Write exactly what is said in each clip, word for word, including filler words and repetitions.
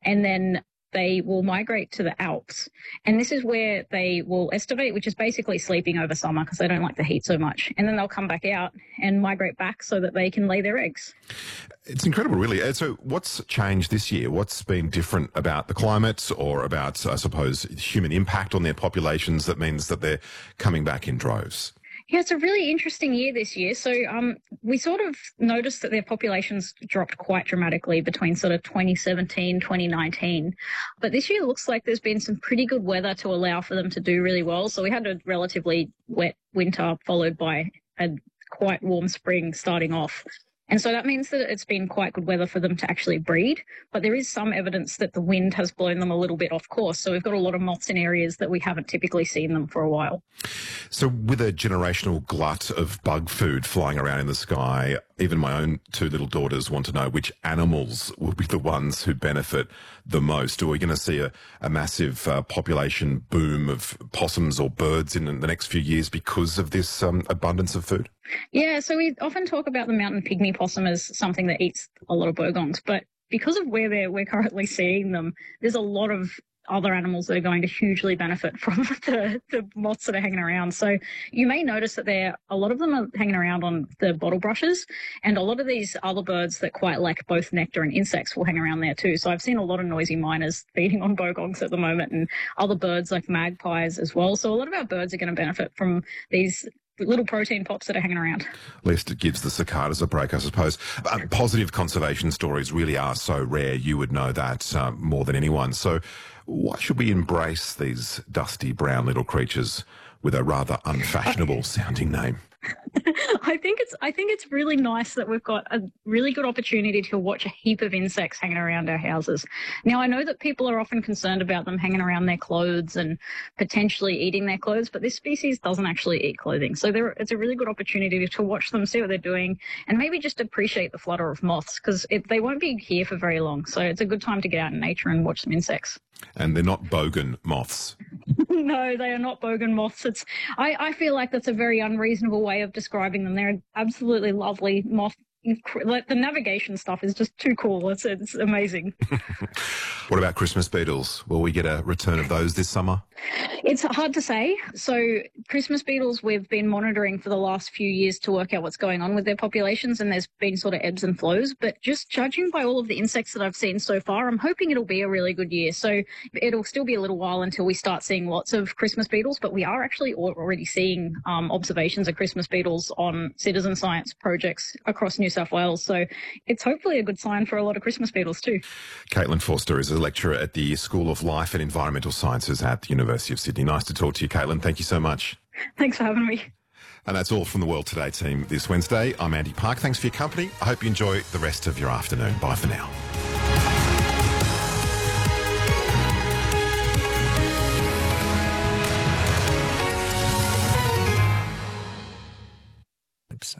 and then they will migrate to the Alps. And this is where they will estivate, which is basically sleeping over summer because they don't like the heat so much. And then they'll come back out and migrate back so that they can lay their eggs. It's incredible, really. So what's changed this year? What's been different about the climate or about, I suppose, human impact on their populations that means that they're coming back in droves? Yeah, it's a really interesting year this year. So um, we sort of noticed that their populations dropped quite dramatically between sort of twenty seventeen, twenty nineteen. But this year looks like there's been some pretty good weather to allow for them to do really well. So we had a relatively wet winter followed by a quite warm spring starting off. And so that means that it's been quite good weather for them to actually breed. But there is some evidence that the wind has blown them a little bit off course. So we've got a lot of moths in areas that we haven't typically seen them for a while. So with a generational glut of bug food flying around in the sky, even my own two little daughters want to know which animals will be the ones who benefit the most. Are we going to see a, a massive uh, population boom of possums or birds in the next few years because of this um, abundance of food? Yeah, so we often talk about the mountain pygmy possum as something that eats a lot of bogogs, but because of where they're, we're currently seeing them, there's a lot of other animals that are going to hugely benefit from the, the moths that are hanging around. So you may notice that there, a lot of them are hanging around on the bottle brushes, and a lot of these other birds that quite like both nectar and insects will hang around there too. So I've seen a lot of noisy miners feeding on bogogs at the moment, and other birds like magpies as well. So a lot of our birds are going to benefit from these little protein pops that are hanging around. At least it gives the cicadas a break, I suppose. Um, positive conservation stories really are so rare. You would know that um, more than anyone. So why should we embrace these dusty brown little creatures with a rather unfashionable sounding name? I think it's I think it's really nice that we've got a really good opportunity to watch a heap of insects hanging around our houses. Now, I know that people are often concerned about them hanging around their clothes and potentially eating their clothes, but this species doesn't actually eat clothing. So there, it's a really good opportunity to watch them, see what they're doing, and maybe just appreciate the flutter of moths because they won't be here for very long. So it's a good time to get out in nature and watch some insects. And they're not bogan moths. No, they are not bogan moths. It's I, I feel like that's a very unreasonable way of describing them. They're an absolutely lovely moth. Like the navigation stuff is just too cool. It's it's amazing. What about Christmas beetles? Will we get a return of those this summer? It's hard to say. So Christmas beetles we've been monitoring for the last few years to work out what's going on with their populations, and there's been sort of ebbs and flows. But just judging by all of the insects that I've seen so far, I'm hoping it'll be a really good year. So it'll still be a little while until we start seeing lots of Christmas beetles, but we are actually already seeing um, observations of Christmas beetles on citizen science projects across New South Wales. So it's hopefully a good sign for a lot of Christmas beetles too. Caitlin Forster is a lecturer at the School of Life and Environmental Sciences at the University of Sydney. Nice to talk to you, Caitlin. Thank you so much. Thanks for having me. And that's all from the World Today team this Wednesday. I'm Andy Park. Thanks for your company. I hope you enjoy the rest of your afternoon. Bye for now. So.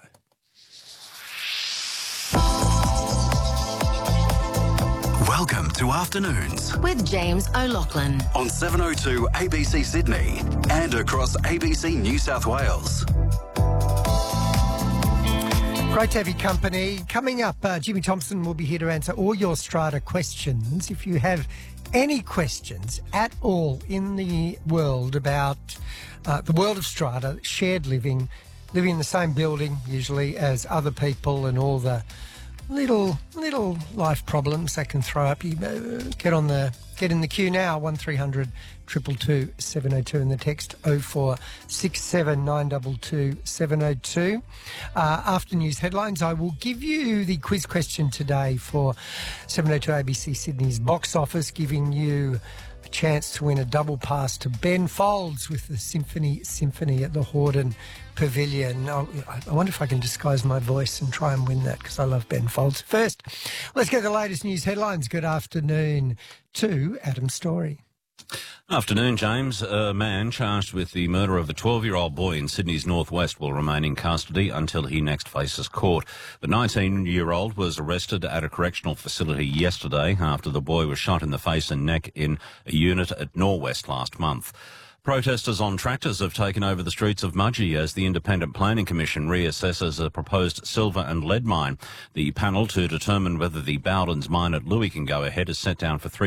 Welcome to Afternoons with James O'Loughlin on seven oh two A B C Sydney and across A B C New South Wales. Great to have your company. Coming up, uh, Jimmy Thompson will be here to answer all your Strata questions. If you have any questions at all in the world about uh, the world of Strata, shared living, living in the same building usually as other people and all the little little life problems that can throw up, you uh, get on the get in the queue now. One three hundred two two two seven oh two and the text oh four six seven nine two two seven oh two. Uh, after news headlines, I will give you the quiz question today for seven oh two A B C Sydney's box office, giving you a chance to win a double pass to Ben Folds with the Symphony Symphony at the Hordern Pavilion. I wonder if I can disguise my voice and try and win that because I love Ben Folds. First, let's get the latest news headlines. Good afternoon to Adam Story. Afternoon, James. A man charged with the murder of a twelve-year-old boy in Sydney's northwest will remain in custody until he next faces court. The nineteen-year-old was arrested at a correctional facility yesterday after the boy was shot in the face and neck in a unit at Norwest last month. Protesters on tractors have taken over the streets of Mudgee as the Independent Planning Commission reassesses a proposed silver and lead mine. The panel to determine whether the Bowdens mine at Louis can go ahead is set down for three